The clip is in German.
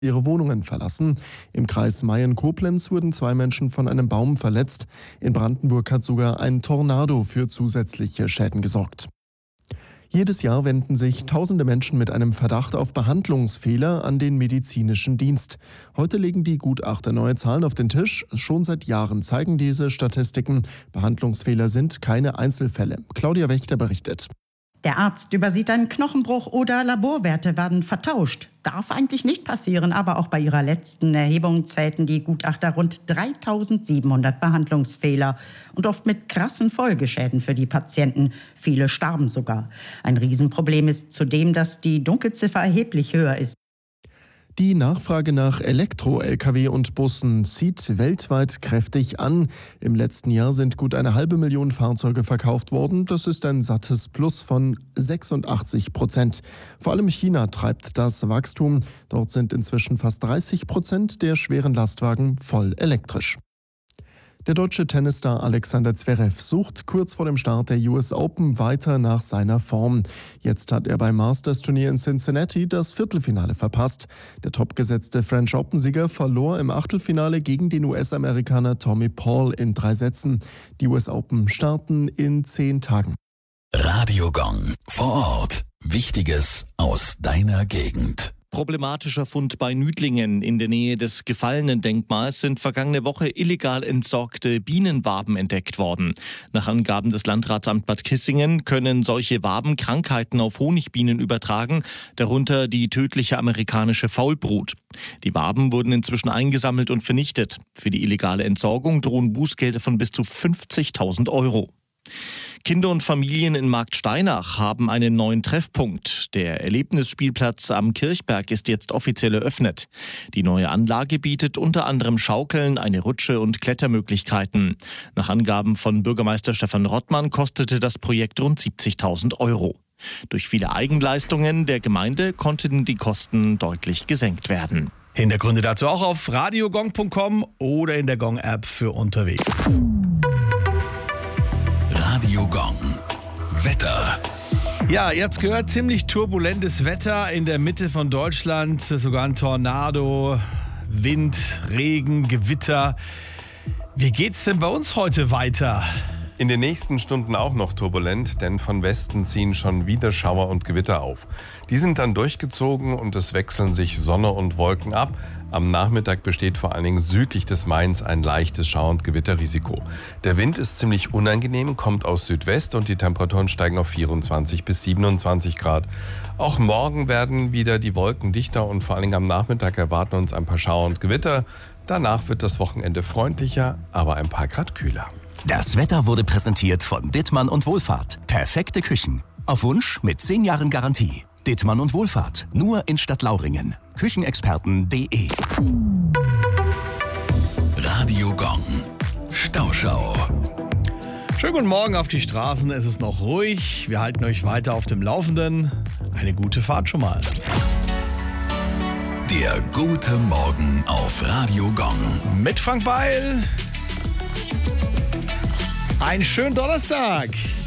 ihre Wohnungen verlassen. Im Kreis Mayen-Koblenz wurden 2 Menschen von einem Baum verletzt. In Brandenburg hat sogar ein Tornado für zusätzliche Schäden gesorgt. Jedes Jahr wenden sich tausende Menschen mit einem Verdacht auf Behandlungsfehler an den medizinischen Dienst. Heute legen die Gutachter neue Zahlen auf den Tisch. Schon seit Jahren zeigen diese Statistiken, Behandlungsfehler sind keine Einzelfälle. Claudia Wächter berichtet. Der Arzt übersieht einen Knochenbruch oder Laborwerte werden vertauscht. Darf eigentlich nicht passieren, aber auch bei ihrer letzten Erhebung zählten die Gutachter rund 3.700 Behandlungsfehler und oft mit krassen Folgeschäden für die Patienten. Viele starben sogar. Ein Riesenproblem ist zudem, dass die Dunkelziffer erheblich höher ist. Die Nachfrage nach Elektro-Lkw und Bussen zieht weltweit kräftig an. Im letzten Jahr sind gut 500.000 Fahrzeuge verkauft worden. Das ist ein sattes Plus von 86%. Vor allem China treibt das Wachstum. Dort sind inzwischen fast 30% der schweren Lastwagen voll elektrisch. Der deutsche Tennisstar Alexander Zverev sucht kurz vor dem Start der US Open weiter nach seiner Form. Jetzt hat er beim Masters-Turnier in Cincinnati das Viertelfinale verpasst. Der topgesetzte French Open-Sieger verlor im Achtelfinale gegen den US-Amerikaner Tommy Paul in 3 Sätzen. Die US Open starten in 10 Tagen. Radio Gong vor Ort. Wichtiges aus deiner Gegend. Problematischer Fund bei Nüdlingen. In der Nähe des Gefallenen-Denkmals sind vergangene Woche illegal entsorgte Bienenwaben entdeckt worden. Nach Angaben des Landratsamts Bad Kissingen können solche Waben Krankheiten auf Honigbienen übertragen, darunter die tödliche amerikanische Faulbrut. Die Waben wurden inzwischen eingesammelt und vernichtet. Für die illegale Entsorgung drohen Bußgelder von bis zu 50.000 Euro. Kinder und Familien in Marktsteinach haben einen neuen Treffpunkt. Der Erlebnisspielplatz am Kirchberg ist jetzt offiziell eröffnet. Die neue Anlage bietet unter anderem Schaukeln, eine Rutsche und Klettermöglichkeiten. Nach Angaben von Bürgermeister Stefan Rottmann kostete das Projekt rund 70.000 Euro. Durch viele Eigenleistungen der Gemeinde konnten die Kosten deutlich gesenkt werden. Hintergründe dazu auch auf radiogong.com oder in der Gong-App für unterwegs. Radio Gong. Wetter. Ja, ihr habt es gehört, ziemlich turbulentes Wetter in der Mitte von Deutschland. Sogar ein Tornado, Wind, Regen, Gewitter. Wie geht's denn bei uns heute weiter? In den nächsten Stunden auch noch turbulent, denn von Westen ziehen schon wieder Schauer und Gewitter auf. Die sind dann durchgezogen und es wechseln sich Sonne und Wolken ab. Am Nachmittag besteht vor allen Dingen südlich des Mains ein leichtes Schauer- und Gewitterrisiko. Der Wind ist ziemlich unangenehm, kommt aus Südwest und die Temperaturen steigen auf 24 bis 27 Grad. Auch morgen werden wieder die Wolken dichter und vor allen Dingen am Nachmittag erwarten uns ein paar Schauer und Gewitter. Danach wird das Wochenende freundlicher, aber ein paar Grad kühler. Das Wetter wurde präsentiert von Dittmann und Wohlfahrt. Perfekte Küchen. Auf Wunsch mit 10 Jahren Garantie. Dittmann und Wohlfahrt. Nur in Stadtlauringen. Küchenexperten.de. Radio Gong. Stauschau. Schönen guten Morgen auf die Straßen. Es ist noch ruhig. Wir halten euch weiter auf dem Laufenden. Eine gute Fahrt schon mal. Der gute Morgen auf Radio Gong. Mit Frank Weil. Einen schönen Donnerstag.